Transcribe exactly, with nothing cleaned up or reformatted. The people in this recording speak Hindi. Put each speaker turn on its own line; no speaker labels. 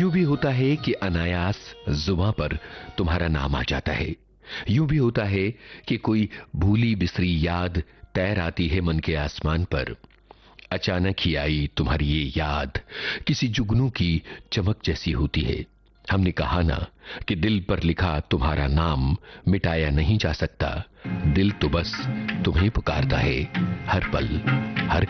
यूं भी होता है कि अनायास जुबां पर तुम्हारा नाम आ जाता है। यूं भी होता है कि कोई भूली बिसरी याद तैर आती है मन के आसमान पर। अचानक ही आई तुम्हारी ये याद किसी जुगनू की चमक जैसी होती है। हमने कहा ना कि दिल पर लिखा तुम्हारा नाम मिटाया नहीं जा सकता। दिल तो बस तुम्हें पुकारता है हर पल, हर